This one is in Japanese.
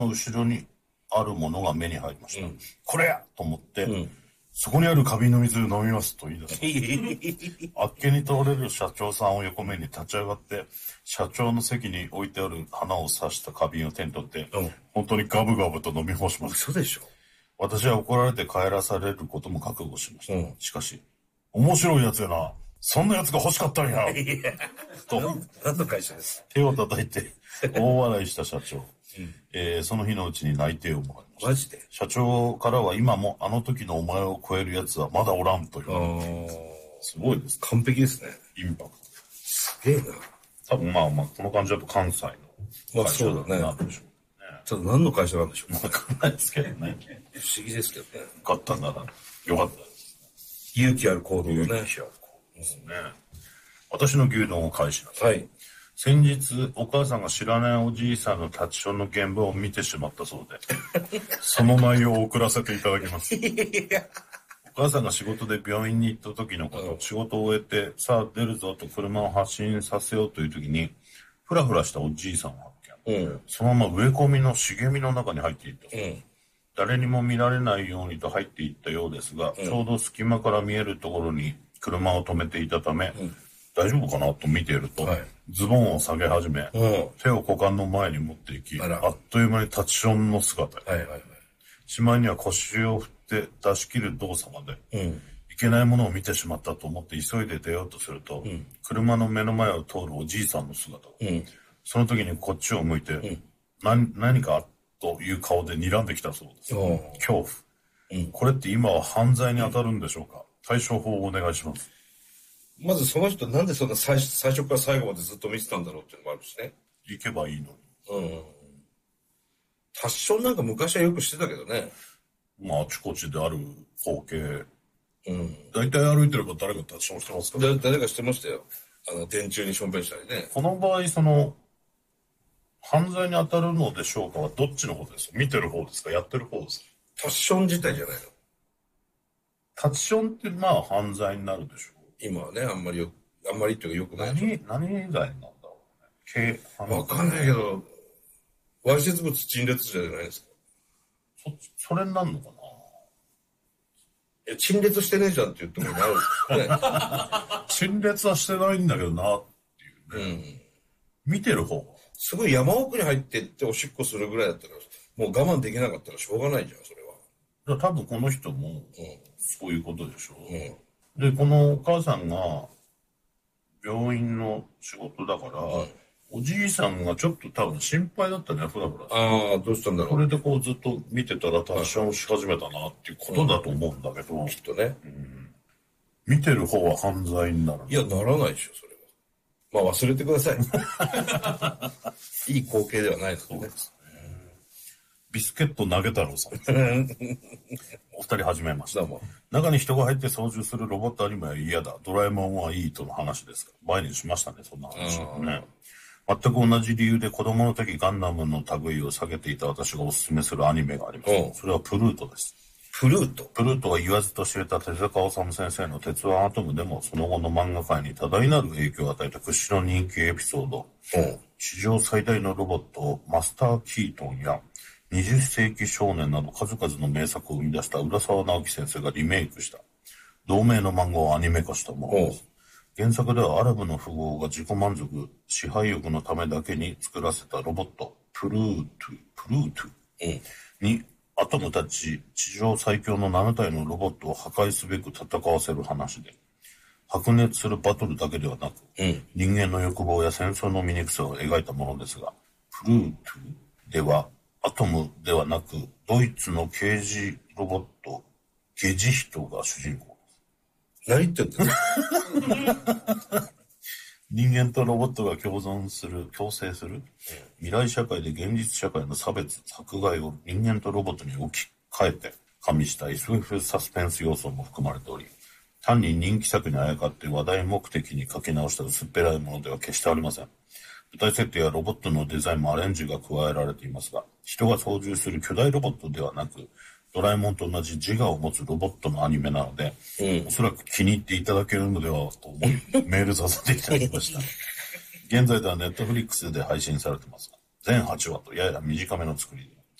後ろにあるものが目に入りました。これやと思って、 そこにある花瓶の水飲みますと言い出す。 あっけに通れる社長さんを横目に立ち上がって、社長の席に置いてある花を刺した花瓶を手に取って、本当にガブガブと飲み干しました。 嘘でしょ。 私は怒られて帰らされることも覚悟しました。しかし、面白いやつやな。そんなやつが欲しかったんや。と、 何の会社です。 手を叩いて大笑いした社長。その日のうちに内定をもらいました。 マジで。 社長からは今もあの時のお前を超えるやつはまだおらんと言われて、すごいです。 完璧ですね。 インパクト。 すげえな。 多分まあこの感じだと関西の会社になるでしょうね。 ちょっと何の会社なんでしょう。 わかんないですけどね。 不思議ですけどね。 よかったならよかったです。 勇気ある行動だね。 勇気ある行動ですね。私の牛丼を返します。 はい。 先日お母さんが知らないおじいさんの立ちションの現場を見てしまったそうで、その内容を送らせていただきます。お母さんが仕事で病院に行った時のこと、仕事を終えてさあ出るぞと車を発進させようという時にふらふらしたおじいさんを発見、そのまま植え込みの茂みの中に入っていったそうです。誰にも見られないようにと入っていったようですが、ちょうど隙間から見えるところに車を止めていたため、大丈夫かなと見ていると、ズボンを下げ始め、手を股間の前に持っていき、あっという間に立ちションの姿へ。しまいには腰を振って出し切る動作まで、いけないものを見てしまったと思って急いで出ようとすると、車の目の前を通るおじいさんの姿を、その時にこっちを向いて、何かという顔で睨んできたそうです。恐怖。これって今は犯罪に当たるんでしょうか。対処法をお願いします。 まずその人なんでそんな最初から最後までずっと見てたんだろうっていうのもあるしね。 行けばいいのに。 タッションなんか昔はよくしてたけどね。 まああちこちである光景。大体歩いてれば誰かタッションしてますから、 ね。誰かしてましたよ。電柱にしょんべんしたりね。 この場合犯罪に当たるのでしょうかはどっちの方ですか。見てる方ですか、やってる方ですか。 タッション自体じゃないの。 タッションってまあ犯罪になるでしょう。 今はね、あんまりっていうかよくない。 何以外なんだろうね。 わかんないけど、わいせつ物陳列じゃないですか。 それになるのかな。 陳列してねえじゃんって言ってもなるね。 陳列はしてないんだけどなっていうね。見てる方すごい山奥に入ってっておしっこするぐらいだったら、もう我慢できなかったらしょうがないじゃん、それは。 多分この人もそういうことでしょう。で、このお母さんが病院の仕事だから、おじいさんがちょっと多分心配だったね、ふらふら。 ああ、どうしたんだろう。 それでこうずっと見てたらタッションをし始めたなっていうことだと思うんだけど。 きっとね。 見てる方は犯罪になる。 いや、ならないでしょ、それは。まあ忘れてください。いい光景ではないですね。 ビスケット投げ太郎さん。お二人はじめました。中に人が入って操縦するロボットアニメは嫌だ。ドラえもんはいいとの話ですから。前にしましたね、そんな話ね。全く同じ理由で子供の時ガンダムの類を下げていた私がおすすめするアニメがあります。それはプルートです。プルートは言わずと知れた手塚治虫先生の鉄腕アトムでもその後の漫画界に多大なる影響を与えた屈指の人気エピソード。史上最大のロボットマスター・キートンや20世紀少年など数々の名作を生み出した浦沢直樹先生がリメイクした同名の漫画をアニメ化したものです。原作ではアラブの富豪が自己満足、支配欲のためだけに作らせたロボットプルートにアトムたち地上最強の7体のロボットを破壊すべく戦わせる話で、白熱するバトルだけではなく、人間の欲望や戦争の醜さを描いたものですが、プルートではアトムではなくドイツの刑事ロボットゲジヒトが主人公です。 何言ってんだ人間とロボットが共生する、未来社会で現実社会の差別、迫害を人間とロボットに置き換えて加味した SF サスペンス要素も含まれており、単に人気作にあやかって話題目的に書き直した薄っぺらいものでは決してありません。舞台設定やロボットのデザインもアレンジが加えられていますが、人が操縦する巨大ロボットではなく、ドラえもんと同じ自我を持つロボットのアニメなので、おそらく気に入っていただけるのではと思いメールさせていただきました。現在ではネットフリックスで配信されてますが、全8話とやや短めの作りで、